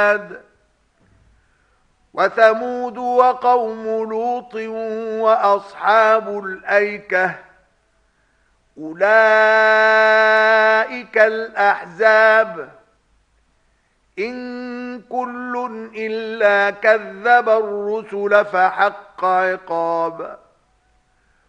وثمود وقوم لوط وأصحاب الأيكة أولئك الأحزاب إن كل إلا كذب الرسل فحق عقاب